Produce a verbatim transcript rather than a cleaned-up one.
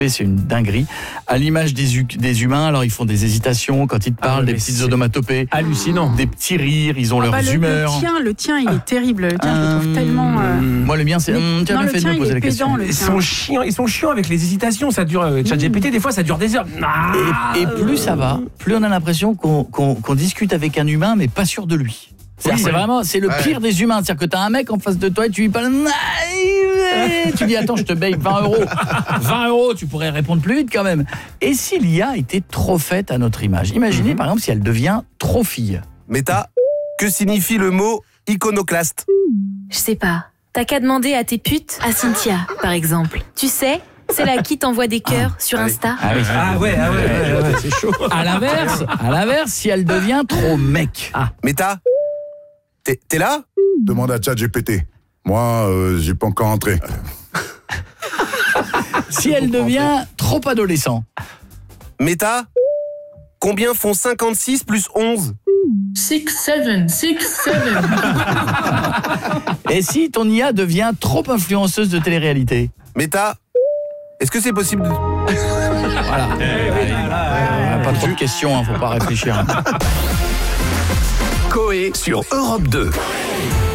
C'est une dinguerie. À l'image des, u- des humains, alors ils font des hésitations quand ils te parlent, Ah, des mais petites c'est onomatopées, hallucinant. des petits rires, ils ont Ah leurs bah, le, humeurs. le tien, le tien, il est terrible. Le tien, je le trouve Euh, tellement. euh, Moi, le mien, c'est. Mais- Hum, tu as non, bien le fait de tien, me il poser est la question. pédant, le Ils tien. sont chiants, ils sont chiants avec les hésitations. Ça dure. euh, ChatGPT, des fois, ça dure des heures. Ah, Et, et plus ça va, plus on a l'impression qu'on, qu'on, qu'on discute avec un humain, mais pas sûr de lui. C'est, Oui, c'est ouais. vraiment, c'est le Ouais. pire des humains. C'est-à-dire que t'as un mec en face de toi et tu lui parles. Tu dis attends, je te paye vingt euros. vingt euros, tu pourrais répondre plus vite quand même. Et si l'I A était trop faite à notre image? Imaginez par exemple si elle devient trop fille. Méta, que signifie le mot iconoclaste? Je sais pas. T'as qu'à demander à tes putes, à Cynthia, par exemple. Tu sais, c'est là qui t'envoie des cœurs sur allez. Insta. Ah oui. Ah ouais, ah ouais, ouais, ouais, ouais, c'est chaud. À l'inverse, à l'inverse, si elle devient trop mec. Ah. Méta, t'es, t'es là? Demande à ChatGPT. Moi, euh, j'ai pas encore entré. Si elle devient trop adolescent. Méta, combien font cinquante-six plus onze? Six, seven, six, seven. Et si ton I A devient trop influenceuse de télé-réalité? Méta, est-ce que c'est possible de... Voilà. On n'a pas trop de questions, hein, faut pas réfléchir. Coé sur Europe deux.